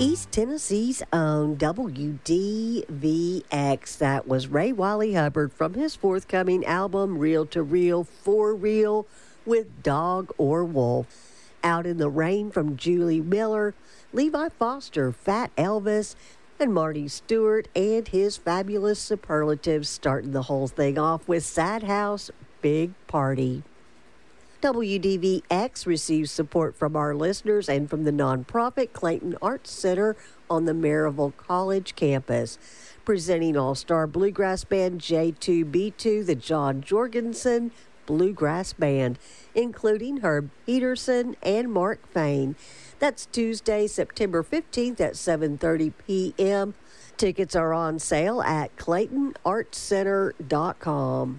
East Tennessee's own WDVX. That was Ray Wally Hubbard from his forthcoming album, Reel to Reel, For Real, with Dog or Wolf. Out in the Rain from Julie Miller, Levi Foster, Fat Elvis, and Marty Stewart and his fabulous superlatives, starting the whole thing off with Sad House, Big Party. WDVX receives support from our listeners and from the nonprofit Clayton Arts Center on the Maryville College campus. Presenting All-Star Bluegrass Band J2B2, the John Jorgensen Bluegrass Band, including Herb Peterson and Mark Fain. That's Tuesday, September 15th at 7:30 p.m. Tickets are on sale at ClaytonArtsCenter.com.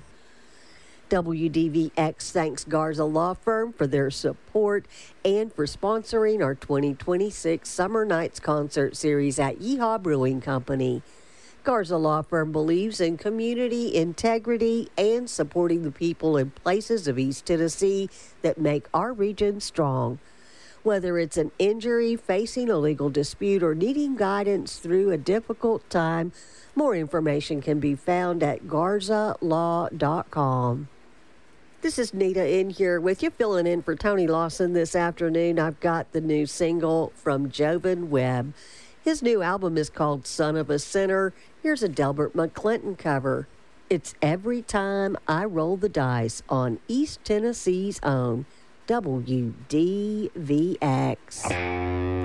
WDVX thanks Garza Law Firm for their support and for sponsoring our 2026 Summer Nights Concert Series at Yeehaw Brewing Company. Garza Law Firm believes in community integrity and supporting the people and places of East Tennessee that make our region strong. Whether it's an injury, facing a legal dispute, or needing guidance through a difficult time, more information can be found at garzalaw.com. This is Nita in here with you, filling in for Tony Lawson this afternoon. I've got the new single from Jovan Webb. His new album is called Son of a Sinner. Here's a Delbert McClinton cover. It's Every Time I Roll the Dice on East Tennessee's own WDVX.